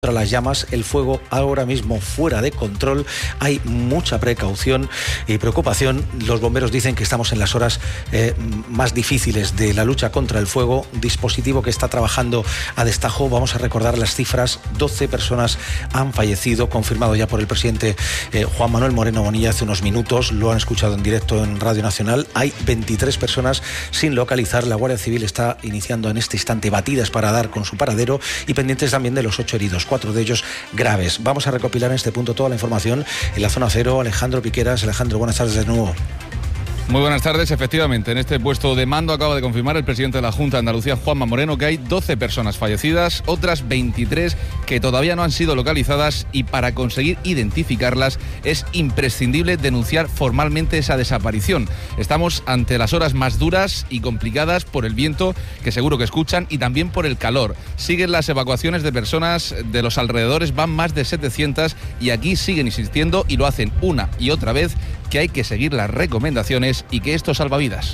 las llamas, el fuego ahora mismo fuera de control, hay mucha precaución y preocupación. Los bomberos dicen que estamos en las horas más difíciles de la lucha contra el fuego, dispositivo que está trabajando a destajo. Vamos a recordar las cifras: 12 personas han fallecido, confirmado ya por el presidente Juan Manuel Moreno Bonilla hace unos minutos, lo han escuchado en directo en Radio Nacional. Hay 23 personas sin localizar. La Guardia Civil está iniciando en este instante batidas para dar con su paradero y pendientes también de los 8 heridos, 4 de ellos graves. Vamos a recopilar en este punto toda la información en la Zona Cero. Alejandro Piqueras. Alejandro, buenas tardes de nuevo. Muy buenas tardes. Efectivamente, en este puesto de mando acaba de confirmar el presidente de la Junta de Andalucía, Juanma Moreno, que hay 12 personas fallecidas, otras 23 que todavía no han sido localizadas, y para conseguir identificarlas es imprescindible denunciar formalmente esa desaparición. Estamos ante las horas más duras y complicadas por el viento, que seguro que escuchan, y también por el calor. Siguen las evacuaciones de personas de los alrededores, van más de 700, y aquí siguen insistiendo, y lo hacen una y otra vez, que hay que seguir las recomendaciones y que esto salva vidas.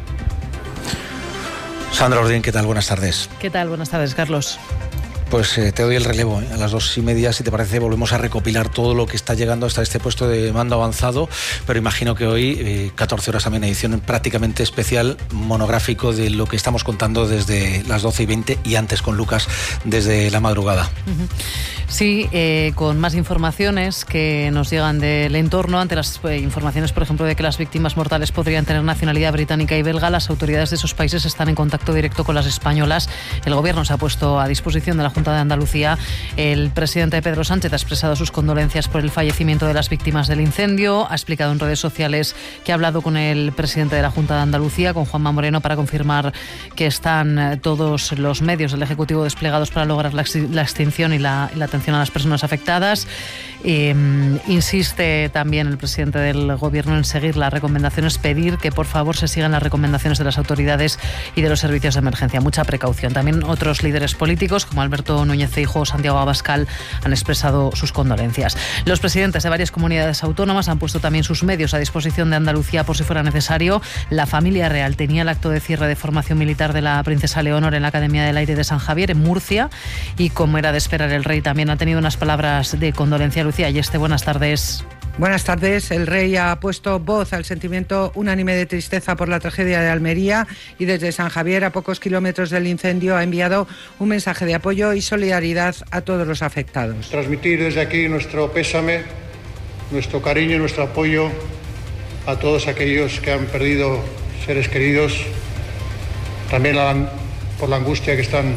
Sandra Ordín, ¿qué tal? Buenas tardes. ¿Qué tal? Buenas tardes, Carlos. Pues te doy el relevo. A las 2:30, si te parece, volvemos a recopilar todo lo que está llegando hasta este puesto de mando avanzado, pero imagino que hoy, 14 horas también, edición prácticamente especial, monográfico de lo que estamos contando desde las 12:20 y antes con Lucas desde la madrugada. Sí, con más informaciones que nos llegan del entorno. Ante las informaciones, por ejemplo, de que las víctimas mortales podrían tener nacionalidad británica y belga, las autoridades de esos países están en contacto directo con las españolas. El Gobierno se ha puesto a disposición de la Junta de Andalucía. El presidente Pedro Sánchez ha expresado sus condolencias por el fallecimiento de las víctimas del incendio. Ha explicado en redes sociales que ha hablado con el presidente de la Junta de Andalucía, con Juanma Moreno, para confirmar que están todos los medios del Ejecutivo desplegados para lograr la extinción y la atención a las personas afectadas. Insiste también el presidente del Gobierno en seguir las recomendaciones, pedir que por favor se sigan las recomendaciones de las autoridades y de los servicios de emergencia. Mucha precaución. También otros líderes políticos, como Alberto Núñez Feijóo o Santiago Abascal, han expresado sus condolencias. Los presidentes de varias comunidades autónomas han puesto también sus medios a disposición de Andalucía por si fuera necesario. La familia real tenía el acto de cierre de formación militar de la princesa Leonor en la Academia del Aire de San Javier, en Murcia, y como era de esperar, el rey también ha tenido unas palabras de condolencia. Lucía Ayeste, buenas tardes. Buenas tardes. El rey ha puesto voz al sentimiento unánime de tristeza por la tragedia de Almería y desde San Javier, a pocos kilómetros del incendio, ha enviado un mensaje de apoyo y solidaridad a todos los afectados. Transmitir desde aquí nuestro pésame, nuestro cariño y nuestro apoyo a todos aquellos que han perdido seres queridos, también por la angustia que están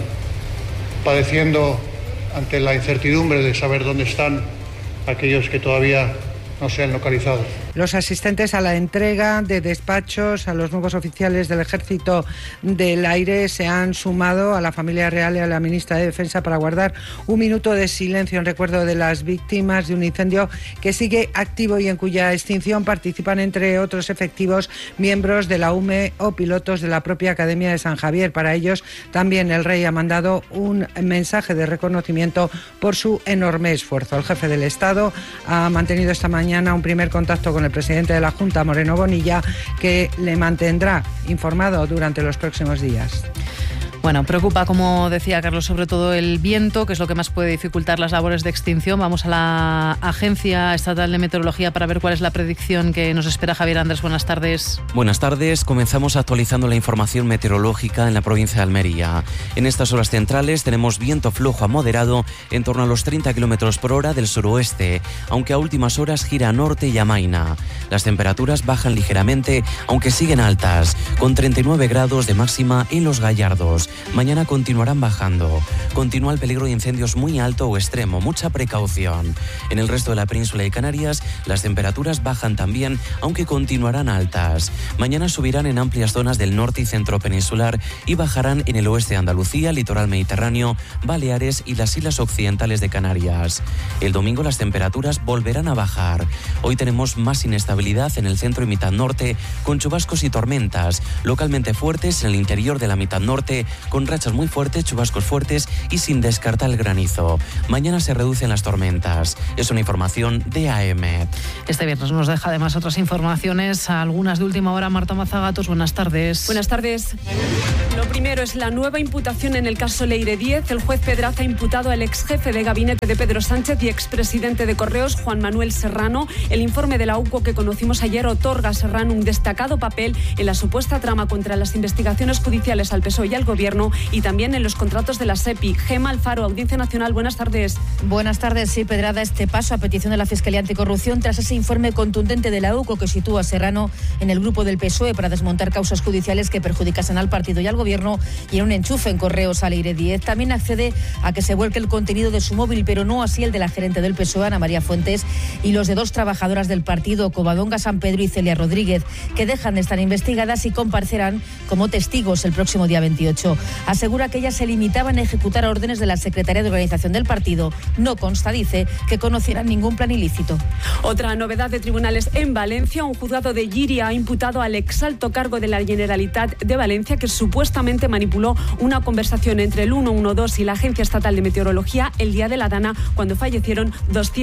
padeciendo ante la incertidumbre de saber dónde están aquellos que todavía no se han localizado. Los asistentes a la entrega de despachos a los nuevos oficiales del Ejército del Aire se han sumado a la familia real y a la ministra de Defensa para guardar un minuto de silencio en recuerdo de las víctimas de un incendio que sigue activo y en cuya extinción participan, entre otros efectivos, miembros de la UME o pilotos de la propia Academia de San Javier. Para ellos también el rey ha mandado un mensaje de reconocimiento por su enorme esfuerzo. El jefe del Estado ha mantenido esta mañana un primer contacto con el presidente de la Junta, Moreno Bonilla, que le mantendrá informado durante los próximos días. Bueno, preocupa, como decía Carlos, sobre todo el viento, que es lo que más puede dificultar las labores de extinción. Vamos a la Agencia Estatal de Meteorología para ver cuál es la predicción que nos espera. Javier Andrés, buenas tardes. Buenas tardes. Comenzamos actualizando la información meteorológica en la provincia de Almería. En estas horas centrales tenemos viento flojo a moderado en torno a los 30 km por hora del suroeste, aunque a últimas horas gira a norte y amaina. Las temperaturas bajan ligeramente, aunque siguen altas, con 39 grados de máxima en Los Gallardos. Mañana continuarán bajando. Continúa el peligro de incendios muy alto o extremo. Mucha precaución. En el resto de la península y Canarias, las temperaturas bajan también, aunque continuarán altas. Mañana subirán en amplias zonas del norte y centro peninsular y bajarán en el oeste de Andalucía, litoral mediterráneo, Baleares y las islas occidentales de Canarias. El domingo las temperaturas volverán a bajar. Hoy tenemos más inestabilidad en el centro y mitad norte, con chubascos y tormentas, localmente fuertes en el interior de la mitad norte, con rachas muy fuertes, chubascos fuertes y sin descartar el granizo. Mañana se reducen las tormentas. Es una información de AM. Este viernes nos deja además otras informaciones, algunas de última hora. Marta Mazagatos, buenas tardes. Buenas tardes. Lo primero es la nueva imputación en el caso Leire 10. El juez Pedraza ha imputado al ex jefe de gabinete de Pedro Sánchez y expresidente de Correos, Juan Manuel Serrano. El informe de la UCO que conocimos ayer otorga a Serrano un destacado papel en la supuesta trama contra las investigaciones judiciales al PSOE y al Gobierno y también en los contratos de la SEPI. Gema Alfaro, Audiencia Nacional, buenas tardes. Buenas tardes. Sí, Pedraza, este paso a petición de la Fiscalía Anticorrupción tras ese informe contundente de la UCO que sitúa a Serrano en el grupo del PSOE para desmontar causas judiciales que perjudicasen al partido y al Gobierno y en un enchufe en Correos a Leire 10. También accede a que se vuelque el contenido de su móvil, pero no así el de la gerente del PSOE, Ana María Fuentes, y los de dos trabajadoras del partido, Covadonga San Pedro y Celia Rodríguez, que dejan de estar investigadas y comparecerán como testigos el próximo día 28. Asegura que ellas se limitaban a ejecutar órdenes de la Secretaría de Organización del partido. No consta, dice, que conocieran ningún plan ilícito. Otra novedad de tribunales en Valencia. Un juzgado de Llíria ha imputado al exalto cargo de la Generalitat de Valencia que supuestamente manipuló una conversación entre el 112 y la Agencia Estatal de Meteorología el día de la Dana, cuando fallecieron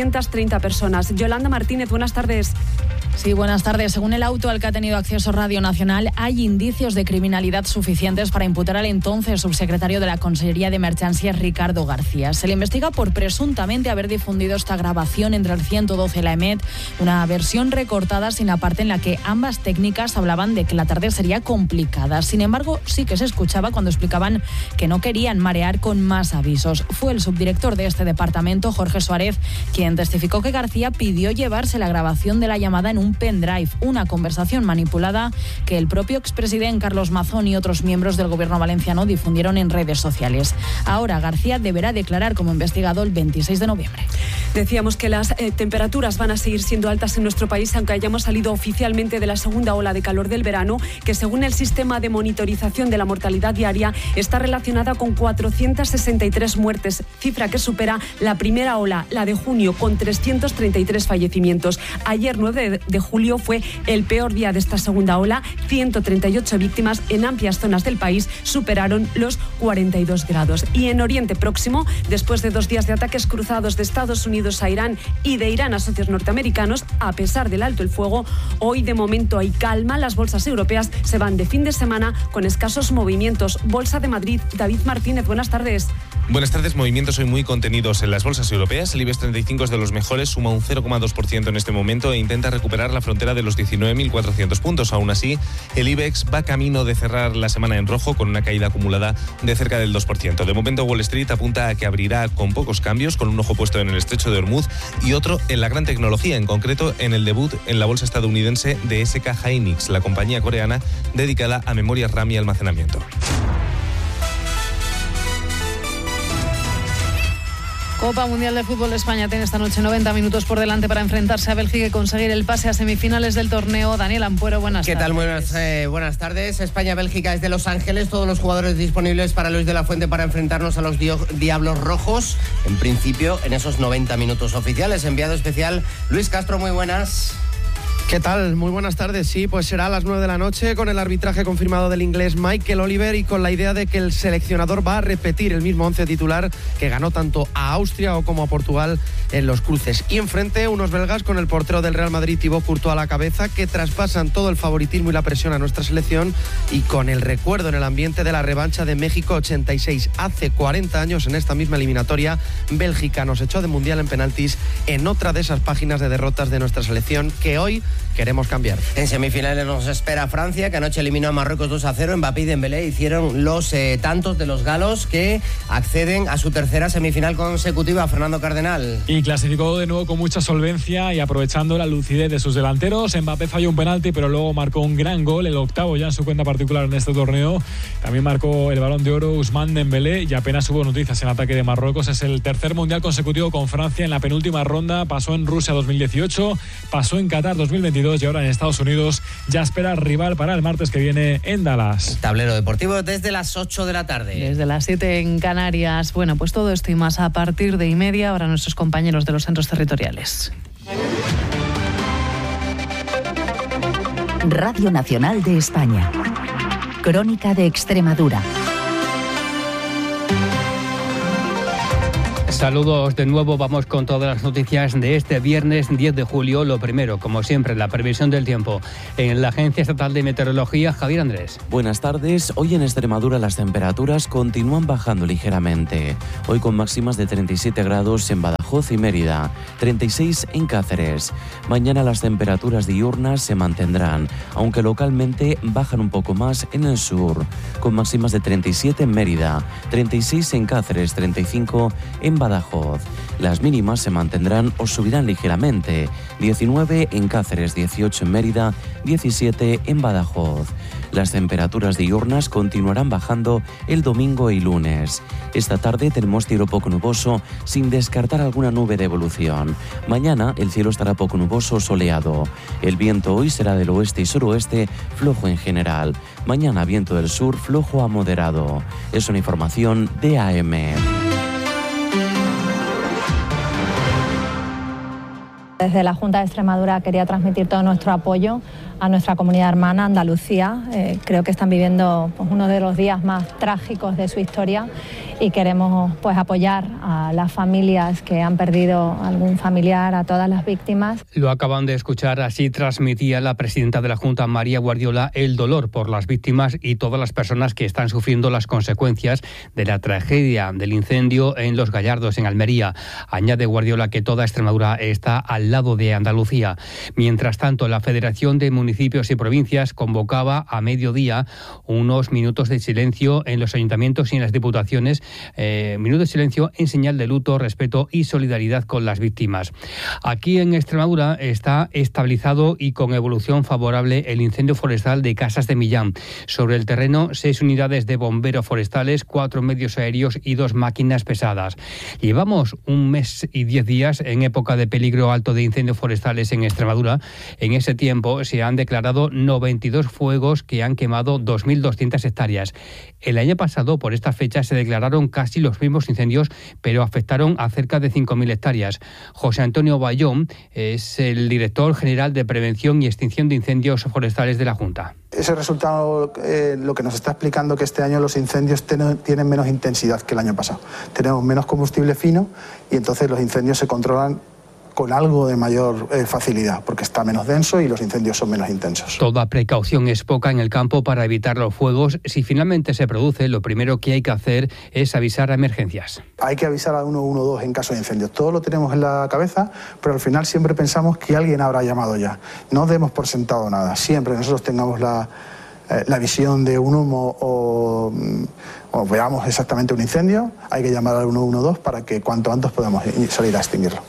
230 personas. Yolanda Martínez, buenas tardes. Sí, buenas tardes. Según el auto al que ha tenido acceso Radio Nacional, hay indicios de criminalidad suficientes para imputar al entonces subsecretario de la Consellería de Emergencias, Ricardo García. Se le investiga por presuntamente haber difundido esta grabación entre el 112 y la EMET, una versión recortada sin la parte en la que ambas técnicas hablaban de que la tarde sería complicada. Sin embargo, sí que se escuchaba cuando explicaban que no querían marear con más avisos. Fue el subdirector de este departamento, Jorge Suárez, quien testificó que García pidió llevarse la grabación de la llamada en un pendrive, una conversación manipulada que el propio expresidente Carlos Mazón y otros miembros del gobierno valenciano difundieron en redes sociales. Ahora García deberá declarar como investigado el 26 de noviembre. Decíamos que las temperaturas van a seguir siendo altas en nuestro país, aunque hayamos salido oficialmente de la segunda ola de calor del verano, que según el sistema de monitorización de la mortalidad diaria está relacionada con 463 muertes, cifra que supera la primera ola, la de junio, con 333 fallecimientos. Ayer, 9 de julio, fue el peor día de esta segunda ola. 138 víctimas en amplias zonas del país superaron los 42 grados. Y en Oriente Próximo, después de 2 días de ataques cruzados de Estados Unidos a Irán y de Irán a socios norteamericanos, a pesar del alto el fuego, hoy de momento hay calma. Las bolsas europeas se van de fin de semana con escasos movimientos. Bolsa de Madrid, David Martínez, buenas tardes. Buenas tardes. Movimientos hoy muy contenidos en las bolsas europeas. El IBEX 35 es de los mejores, suma un 0,2% en este momento e intenta recuperar la frontera de los 19.400 puntos. Aún así, el IBEX va camino de cerrar la semana en rojo con una caída acumulada de cerca del 2%. De momento, Wall Street apunta a que abrirá con pocos cambios, con un ojo puesto en el estrecho de Hormuz y otro en la gran tecnología, en concreto en el debut en la bolsa estadounidense de SK Hynix, la compañía coreana dedicada a memorias RAM y almacenamiento. Copa Mundial de Fútbol de España tiene esta noche 90 minutos por delante para enfrentarse a Bélgica y conseguir el pase a semifinales del torneo. Daniel Ampuero, buenas tardes. ¿Qué tal? Buenas tardes. España-Bélgica es de Los Ángeles. Todos los jugadores disponibles para Luis de la Fuente para enfrentarnos a los Diablos Rojos. En principio, en esos 90 minutos oficiales. Enviado especial Luis Castro, muy buenas. ¿Qué tal? Muy buenas tardes. Sí, pues será a las 9 de la noche con el arbitraje confirmado del inglés Michael Oliver y con la idea de que el seleccionador va a repetir el mismo 11 titular que ganó tanto a Austria como a Portugal en los cruces. Y enfrente unos belgas con el portero del Real Madrid, Thibaut Courtois, a la cabeza, que traspasan todo el favoritismo y la presión a nuestra selección y con el recuerdo en el ambiente de la revancha de México 86. Hace 40 años en esta misma eliminatoria, Bélgica nos echó de mundial en penaltis en otra de esas páginas de derrotas de nuestra selección que hoy queremos cambiar. En semifinales nos espera Francia, que anoche eliminó a Marruecos 2-0. Mbappé y Dembélé hicieron los tantos de los galos que acceden a su tercera semifinal consecutiva. Fernando Cardenal. Y clasificó de nuevo con mucha solvencia y aprovechando la lucidez de sus delanteros. Mbappé falló un penalti, pero luego marcó un gran gol, el octavo ya en su cuenta particular en este torneo. También marcó el Balón de Oro Ousmane Dembélé y apenas hubo noticias en ataque de Marruecos. Es el tercer mundial consecutivo con Francia. En la penúltima ronda pasó en Rusia 2018, pasó en Qatar 2022 y ahora en Estados Unidos ya espera rival para el martes que viene en Dallas. Tablero deportivo desde las 8 de la tarde. Desde las 7 en Canarias. Bueno, pues todo esto y más a partir de 1:30. Ahora nuestros compañeros de los centros territoriales. Radio Nacional de España. Crónica de Extremadura. Saludos de nuevo, vamos con todas las noticias de este viernes 10 de julio. Lo primero, como siempre, la previsión del tiempo. En la Agencia Estatal de Meteorología, Javier Andrés. Buenas tardes. Hoy en Extremadura las temperaturas continúan bajando ligeramente. Hoy con máximas de 37 grados en Badajoz y Mérida, 36 en Cáceres. Mañana las temperaturas diurnas se mantendrán, aunque localmente bajan un poco más en el sur, con máximas de 37 en Mérida, 36 en Cáceres, 35 en Badajoz. Las mínimas se mantendrán o subirán ligeramente, 19 en Cáceres, 18 en Mérida, 17 en Badajoz. Las temperaturas diurnas continuarán bajando el domingo y lunes. Esta tarde tenemos cielo poco nuboso, sin descartar alguna nube de evolución. Mañana el cielo estará poco nuboso o soleado. El viento hoy será del oeste y suroeste, flojo en general. Mañana viento del sur, flojo a moderado. Es una información de AM. Desde la Junta de Extremadura quería transmitir todo nuestro apoyo a nuestra comunidad hermana Andalucía. Creo que están viviendo uno de los días más trágicos de su historia y queremos apoyar a las familias que han perdido algún familiar, a todas las víctimas. Lo acaban de escuchar, así transmitía la presidenta de la Junta, María Guardiola, el dolor por las víctimas y todas las personas que están sufriendo las consecuencias de la tragedia del incendio en Los Gallardos, en Almería. Añade Guardiola que toda Extremadura está al lado de Andalucía. Mientras tanto, la Federación de Municipios y Provincias convocaba a mediodía unos minutos de silencio en los ayuntamientos y en las diputaciones, minutos de silencio en señal de luto, respeto y solidaridad con las víctimas. Aquí en Extremadura está estabilizado y con evolución favorable el incendio forestal de Casas de Millán. Sobre el terreno, 6 unidades de bomberos forestales, 4 medios aéreos y 2 máquinas pesadas. Llevamos un mes y 10 días en época de peligro alto de incendios forestales en Extremadura. En ese tiempo se han declarado 92 fuegos que han quemado 2.200 hectáreas. El año pasado, por esta fecha, se declararon casi los mismos incendios, pero afectaron a cerca de 5.000 hectáreas. José Antonio Bayón es el director general de Prevención y Extinción de Incendios Forestales de la Junta. Ese resultado lo que nos está explicando que este año los incendios tienen menos intensidad que el año pasado. Tenemos menos combustible fino y entonces los incendios se controlan con algo de mayor facilidad, porque está menos denso y los incendios son menos intensos. Toda precaución es poca en el campo para evitar los fuegos. Si finalmente se produce, lo primero que hay que hacer es avisar a emergencias. Hay que avisar a 112 en caso de incendios. Todo lo tenemos en la cabeza, pero al final siempre pensamos que alguien habrá llamado ya. No demos por sentado nada. Siempre nosotros tengamos la visión de un humo o veamos exactamente un incendio, hay que llamar al 112 para que cuanto antes podamos salir a extinguirlo.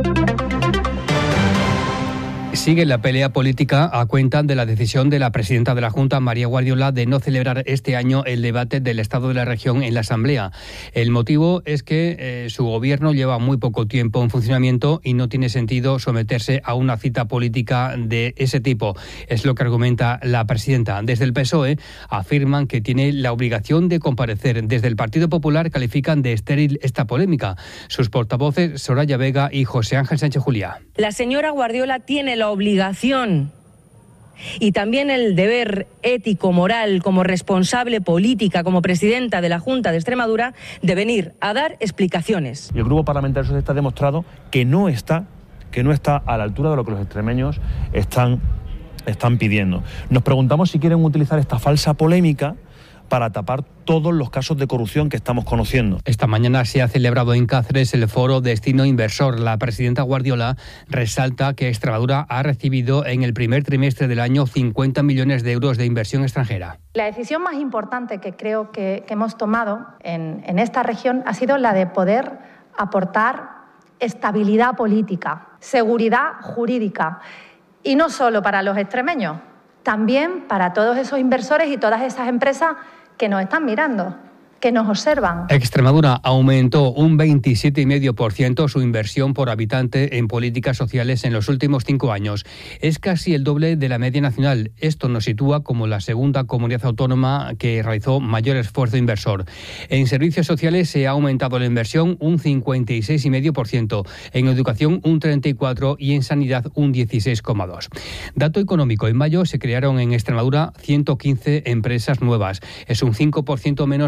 Sigue la pelea política a cuenta de la decisión de la presidenta de la Junta, María Guardiola, de no celebrar este año el debate del Estado de la Región en la Asamblea. El motivo es que su gobierno lleva muy poco tiempo en funcionamiento y no tiene sentido someterse a una cita política de ese tipo. Es lo que argumenta la presidenta. Desde el PSOE afirman que tiene la obligación de comparecer. Desde el Partido Popular califican de estéril esta polémica. Sus portavoces, Soraya Vega y José Ángel Sánchez Juliá. La señora Guardiola tiene la obligación y también el deber ético, moral, como responsable política, como presidenta de la Junta de Extremadura, de venir a dar explicaciones. Y el Grupo Parlamentario Socialista ha demostrado que no está a la altura de lo que los extremeños están pidiendo. Nos preguntamos si quieren utilizar esta falsa polémica para tapar todos los casos de corrupción que estamos conociendo. Esta mañana se ha celebrado en Cáceres el foro Destino Inversor. La presidenta Guardiola resalta que Extremadura ha recibido en el primer trimestre del año 50 millones de euros de inversión extranjera. La decisión más importante que creo que hemos tomado en esta región ha sido la de poder aportar estabilidad política, seguridad jurídica, y no solo para los extremeños, también para todos esos inversores y todas esas empresas que nos están mirando, que nos observan. Extremadura aumentó un 27,5% su inversión por habitante en políticas sociales en los últimos 5 años. Es casi el doble de la media nacional. Esto nos sitúa como la segunda comunidad autónoma que realizó mayor esfuerzo inversor. En servicios sociales se ha aumentado la inversión un 56,5%, en educación un 34% y en sanidad un 16,2%. Dato económico: en mayo se crearon en Extremadura 115 empresas nuevas. Es un 5% menos que hace un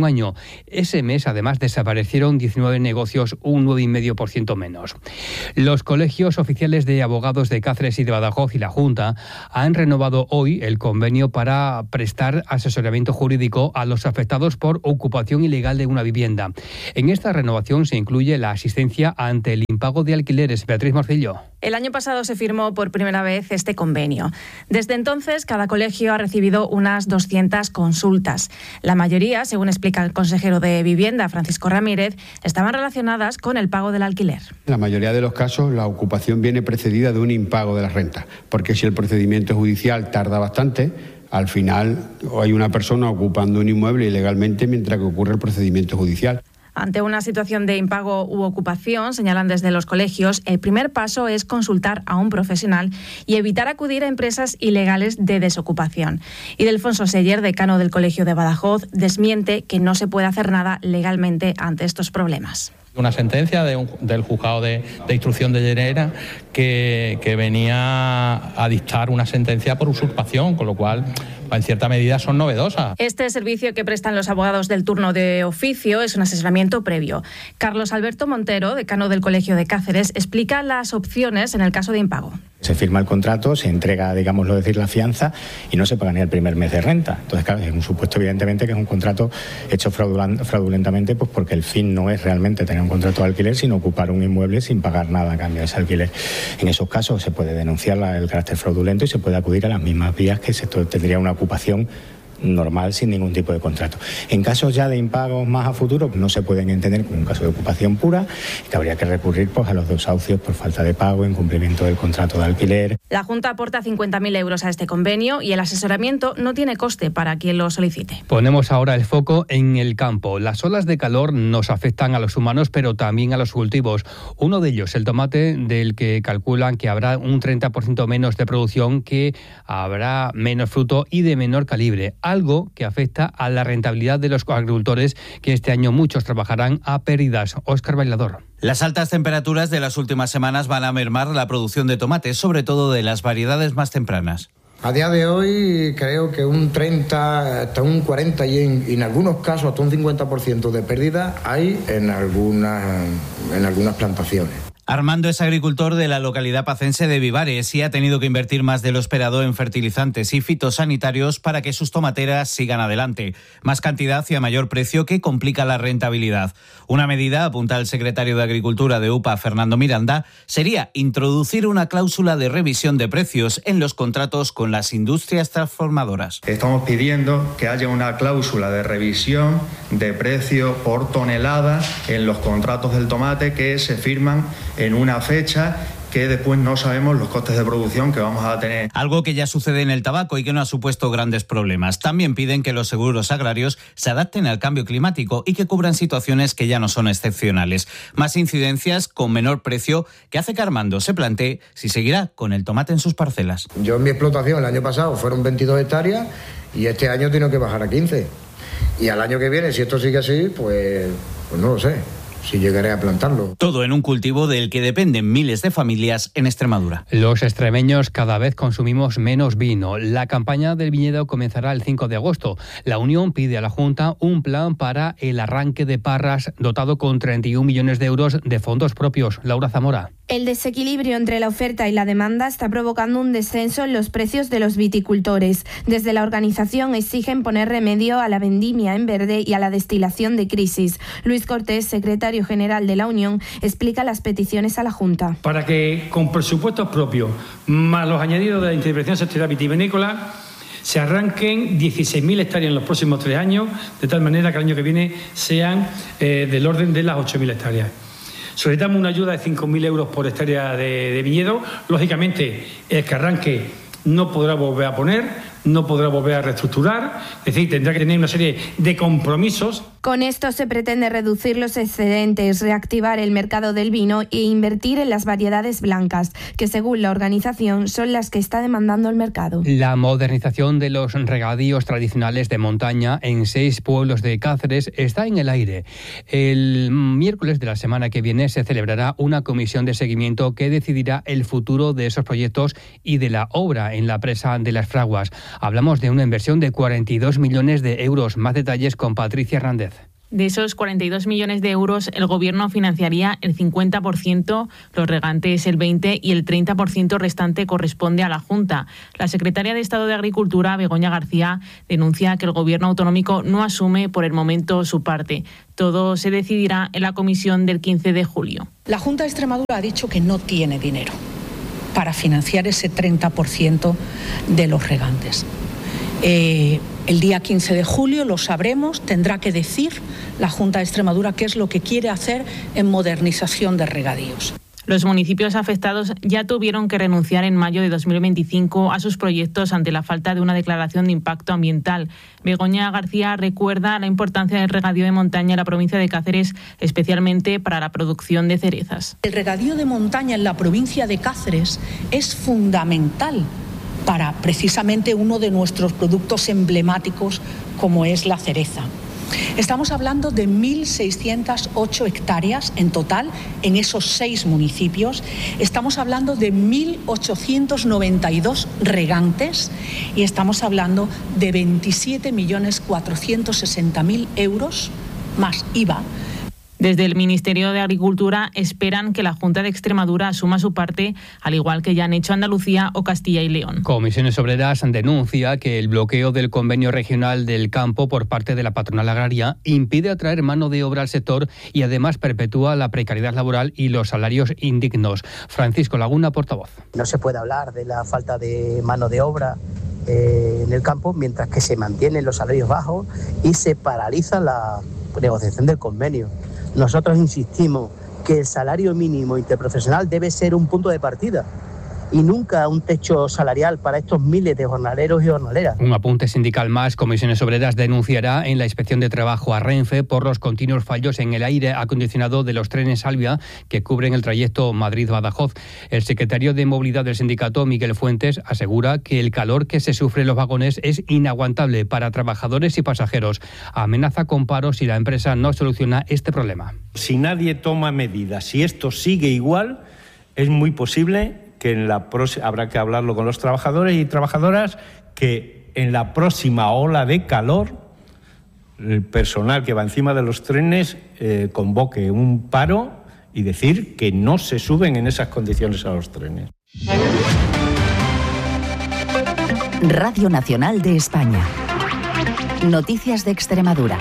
año. Ese mes, además, desaparecieron 19 negocios, un 9,5% menos. Los colegios oficiales de abogados de Cáceres y de Badajoz y la Junta han renovado hoy el convenio para prestar asesoramiento jurídico a los afectados por ocupación ilegal de una vivienda. En esta renovación se incluye la asistencia ante el impago de alquileres. Beatriz Morcillo. El año pasado se firmó por primera vez este convenio. Desde entonces, cada colegio ha recibido unas 200 consultas. La mayoría, según explica el consejero de Vivienda, Francisco Ramírez, estaban relacionadas con el pago del alquiler. En la mayoría de los casos, la ocupación viene precedida de un impago de la renta, porque si el procedimiento judicial tarda bastante, al final hay una persona ocupando un inmueble ilegalmente mientras que ocurre el procedimiento judicial. Ante una situación de impago u ocupación, señalan desde los colegios, el primer paso es consultar a un profesional y evitar acudir a empresas ilegales de desocupación. Ildefonso Seller, decano del Colegio de Badajoz, desmiente que no se puede hacer nada legalmente ante estos problemas. Una sentencia del juzgado de instrucción de Llerena que venía a dictar una sentencia por usurpación, con lo cual en cierta medida son novedosas. Este servicio que prestan los abogados del turno de oficio es un asesoramiento previo. Carlos Alberto Montero, decano del Colegio de Cáceres, explica las opciones en el caso de impago. Se firma el contrato, se entrega, digámoslo decir, la fianza y no se paga ni el primer mes de renta. Entonces, claro, es un supuesto evidentemente que es un contrato hecho fraudulentamente, pues porque el fin no es realmente tener un contrato de alquiler, sino ocupar un inmueble sin pagar nada a cambio de ese alquiler. En esos casos se puede denunciar el carácter fraudulento y se puede acudir a las mismas vías que se tendría una ocupación normal sin ningún tipo de contrato. En casos ya de impagos más a futuro, no se pueden entender como un caso de ocupación pura, que habría que recurrir a los desahucios por falta de pago, incumplimiento del contrato de alquiler. La Junta aporta 50.000 euros a este convenio y el asesoramiento no tiene coste para quien lo solicite. Ponemos ahora el foco en el campo. Las olas de calor nos afectan a los humanos, pero también a los cultivos. Uno de ellos, el tomate, del que calculan que habrá un 30% menos de producción, que habrá menos fruto y de menor calibre. Algo que afecta a la rentabilidad de los agricultores, que este año muchos trabajarán a pérdidas. Óscar Bailador. Las altas temperaturas de las últimas semanas van a mermar la producción de tomates, sobre todo de las variedades más tempranas. A día de hoy creo que un 30 hasta un 40 y en algunos casos hasta un 50% de pérdida hay en algunas plantaciones. Armando es agricultor de la localidad pacense de Vivares y ha tenido que invertir más de lo esperado en fertilizantes y fitosanitarios para que sus tomateras sigan adelante. Más cantidad y a mayor precio, que complica la rentabilidad. Una medida, apunta el secretario de Agricultura de UPA, Fernando Miranda, sería introducir una cláusula de revisión de precios en los contratos con las industrias transformadoras. Estamos pidiendo que haya una cláusula de revisión de precio por tonelada en los contratos del tomate que se firman en una fecha que después no sabemos los costes de producción que vamos a tener. Algo que ya sucede en el tabaco y que no ha supuesto grandes problemas. También piden que los seguros agrarios se adapten al cambio climático y que cubran situaciones que ya no son excepcionales. Más incidencias con menor precio, que hace que Armando se plantee si seguirá con el tomate en sus parcelas. Yo en mi explotación el año pasado fueron 22 hectáreas y este año tengo que bajar a 15. Y al año que viene, si esto sigue así, pues no lo sé si llegaré a plantarlo. Todo en un cultivo del que dependen miles de familias en Extremadura. Los extremeños cada vez consumimos menos vino. La campaña del viñedo comenzará el 5 de agosto. La Unión pide a la Junta un plan para el arranque de parras dotado con 31 millones de euros de fondos propios. Laura Zamora. El desequilibrio entre la oferta y la demanda está provocando un descenso en los precios de los viticultores. Desde la organización exigen poner remedio a la vendimia en verde y a la destilación de crisis. Luis Cortés, secretario general de la Unión, explica las peticiones a la Junta. Para que con presupuestos propios, más los añadidos de la intervención sectorial vitivinícola, se arranquen 16.000 hectáreas en los próximos 3 años, de tal manera que el año que viene sean del orden de las 8.000 hectáreas. Solicitamos una ayuda de 5.000 euros por hectárea de viñedo. Lógicamente, el que arranque no podrá volver a poner, no podrá volver a reestructurar, es decir, tendrá que tener una serie de compromisos. Con esto se pretende reducir los excedentes, reactivar el mercado del vino e invertir en las variedades blancas, que según la organización son las que está demandando el mercado. La modernización de los regadíos tradicionales de montaña en 6 pueblos de Cáceres está en el aire. El miércoles de la semana que viene se celebrará una comisión de seguimiento que decidirá el futuro de esos proyectos y de la obra en la presa de Las Fraguas. Hablamos de una inversión de 42 millones de euros. Más detalles con Patricia Hernández. De esos 42 millones de euros, el Gobierno financiaría el 50%, los regantes el 20% y el 30% restante corresponde a la Junta. La secretaria de Estado de Agricultura, Begoña García, denuncia que el Gobierno autonómico no asume por el momento su parte. Todo se decidirá en la comisión del 15 de julio. La Junta de Extremadura ha dicho que no tiene dinero para financiar ese 30% de los regantes. El día 15 de julio lo sabremos, tendrá que decir la Junta de Extremadura qué es lo que quiere hacer en modernización de regadíos. Los municipios afectados ya tuvieron que renunciar en mayo de 2025 a sus proyectos ante la falta de una declaración de impacto ambiental. Begoña García recuerda la importancia del regadío de montaña en la provincia de Cáceres, especialmente para la producción de cerezas. El regadío de montaña en la provincia de Cáceres es fundamental para precisamente uno de nuestros productos emblemáticos como es la cereza. Estamos hablando de 1.608 hectáreas en total en esos 6 municipios. Estamos hablando de 1.892 regantes y estamos hablando de 27.460.000 euros más IVA. Desde el Ministerio de Agricultura esperan que la Junta de Extremadura asuma su parte, al igual que ya han hecho Andalucía o Castilla y León. Comisiones Obreras denuncia que el bloqueo del convenio regional del campo por parte de la patronal agraria impide atraer mano de obra al sector y además perpetúa la precariedad laboral y los salarios indignos. Francisco Laguna, portavoz. No se puede hablar de la falta de mano de obra en el campo mientras que se mantienen los salarios bajos y se paraliza la negociación del convenio. Nosotros insistimos que el salario mínimo interprofesional debe ser un punto de partida y nunca un techo salarial para estos miles de jornaleros y jornaleras. Un apunte sindical más. Comisiones Obreras denunciará en la Inspección de Trabajo a Renfe por los continuos fallos en el aire acondicionado de los trenes Alvia que cubren el trayecto Madrid-Badajoz. El secretario de Movilidad del sindicato, Miguel Fuentes, asegura que el calor que se sufre en los vagones es inaguantable para trabajadores y pasajeros. Amenaza con paro si la empresa no soluciona este problema. Si nadie toma medidas, si esto sigue igual, es muy posible que habrá que hablarlo con los trabajadores y trabajadoras, que en la próxima ola de calor el personal que va encima de los trenes convoque un paro y decir que no se suben en esas condiciones a los trenes. Radio Nacional de España. Noticias de Extremadura.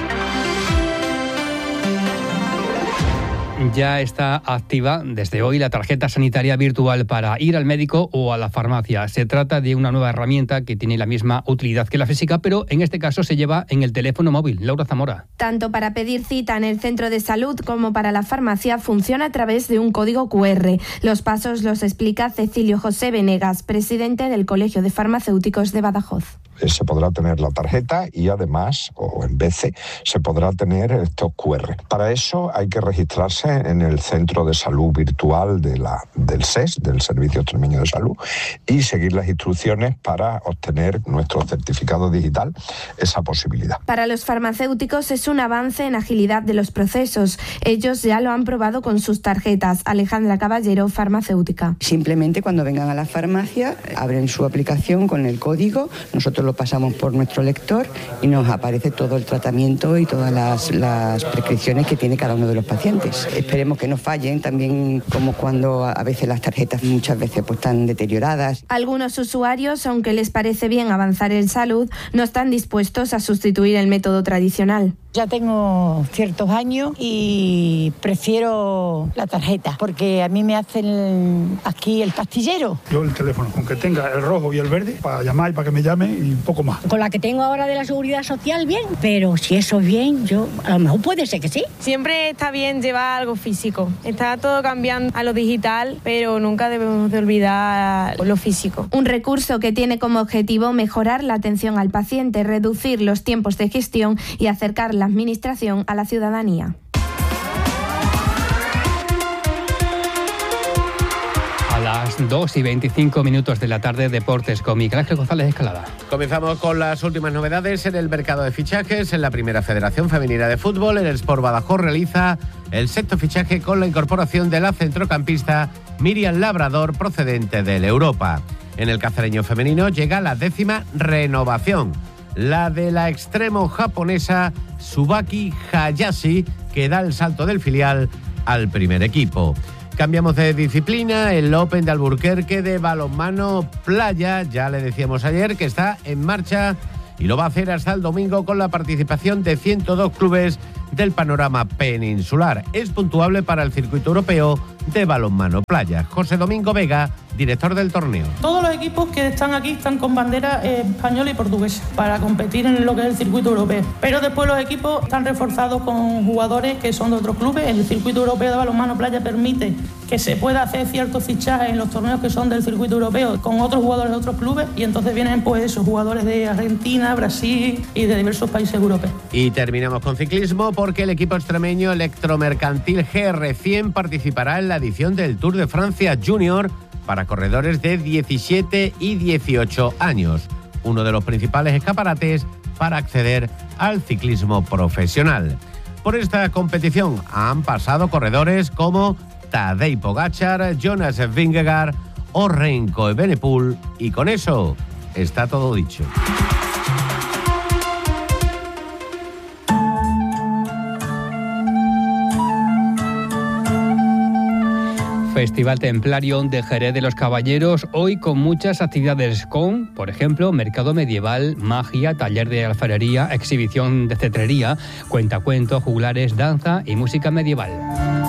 Ya está activa desde hoy la tarjeta sanitaria virtual para ir al médico o a la farmacia. Se trata de una nueva herramienta que tiene la misma utilidad que la física, pero en este caso se lleva en el teléfono móvil. Laura Zamora. Tanto para pedir cita en el centro de salud como para la farmacia funciona a través de un código QR. Los pasos los explica Cecilio José Venegas, presidente del Colegio de Farmacéuticos de Badajoz. Se podrá tener la tarjeta y además, o en vez se podrá tener estos QR. Para eso hay que registrarse en el centro de salud virtual del SES, del Servicio Extremeño de Salud, y seguir las instrucciones para obtener nuestro certificado digital, esa posibilidad. Para los farmacéuticos es un avance en agilidad de los procesos. Ellos ya lo han probado con sus tarjetas. Alejandra Caballero, farmacéutica. Simplemente cuando vengan a la farmacia, abren su aplicación con el código, nosotros lo pasamos por nuestro lector y nos aparece todo el tratamiento y todas las prescripciones que tiene cada uno de los pacientes. Esperemos que no fallen, también como cuando a veces las tarjetas muchas veces pues están deterioradas. Algunos usuarios, aunque les parece bien avanzar en salud, no están dispuestos a sustituir el método tradicional. Ya tengo ciertos años y prefiero la tarjeta porque a mí me hacen aquí el pastillero. Yo el teléfono, aunque tenga el rojo y el verde, para llamar y para que me llame y un poco más. Con la que tengo ahora de la Seguridad Social, bien, pero si eso es bien, yo a lo mejor puede ser que sí. Siempre está bien llevar algo físico. Está todo cambiando a lo digital, pero nunca debemos de olvidar lo físico. Un recurso que tiene como objetivo mejorar la atención al paciente, reducir los tiempos de gestión y acercar la administración a la ciudadanía. A las 2:25 de la tarde, deportes con Miguel Ángel González Escalada. Comenzamos con las últimas novedades en el mercado de fichajes. En la Primera Federación Femenina de Fútbol, el Sport Badajoz realiza el sexto fichaje con la incorporación de la centrocampista Miriam Labrador, procedente del Europa. En el cacereño femenino llega la 10ª renovación, la de la extremo japonesa Tsubaki Hayashi, que da el salto del filial al primer equipo. Cambiamos de disciplina, el Open de Alburquerque de balonmano playa, ya le decíamos ayer que está en marcha y lo va a hacer hasta el domingo con la participación de 102 clubes del panorama peninsular. Es puntuable para el circuito europeo de balonmano playa. José Domingo Vega, director del torneo. Todos los equipos que están aquí están con bandera española y portuguesa para competir en lo que es el circuito europeo. Pero después los equipos están reforzados con jugadores que son de otros clubes. El circuito europeo de balonmano playa permite que se pueda hacer ciertos fichajes en los torneos que son del circuito europeo con otros jugadores de otros clubes, y entonces vienen pues esos jugadores de Argentina, Brasil y de diversos países europeos. Y terminamos con ciclismo porque el equipo extremeño Electromercantil GR100 participará en la edición del Tour de Francia Junior para corredores de 17 y 18 años, uno de los principales escaparates para acceder al ciclismo profesional. Por esta competición han pasado corredores como Tadej Pogačar, Jonas Vingegaard o Remco Evenepoel, y con eso está todo dicho. Festival Templario de Jerez de los Caballeros, hoy con muchas actividades con, por ejemplo, mercado medieval, magia, taller de alfarería, exhibición de cetrería, cuentacuentos, juglares, danza y música medieval.